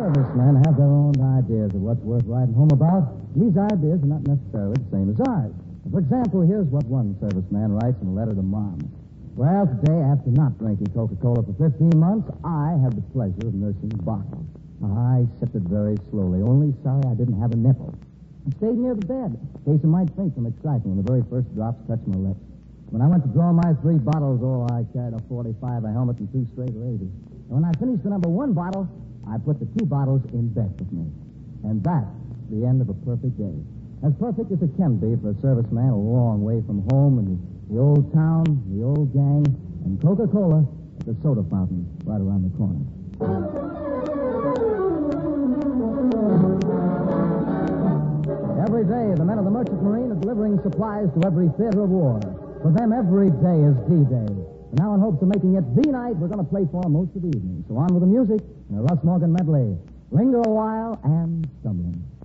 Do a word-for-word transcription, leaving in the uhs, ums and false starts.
Servicemen have their own ideas of what's worth writing home about. These ideas are not necessarily the same as ours. For example, here's what one serviceman writes in a letter to Mom. Well, today, after not drinking Coca-Cola for fifteen months, I had the pleasure of nursing a bottle. I sipped it very slowly, only sorry I didn't have a nipple. I stayed near the bed, in case I might faint from excitement when the very first drops touched my lips. When I went to draw my three bottles, oh, I carried a forty-five, a helmet, and two straight ladies. And when I finished the number one bottle, I put the two bottles in bed with me. And that's the end of a perfect day. As perfect as it can be for a serviceman a long way from home and the, the old town, the old gang, and Coca-Cola at the soda fountain right around the corner. Every day, the men of the Merchant Marine are delivering supplies to every theater of war. For them, every day is D-Day. And now, in hopes of making it the night, we're going to play for them most of the evening. So on with the music and a Russ Morgan medley. Linger a while and stumbling.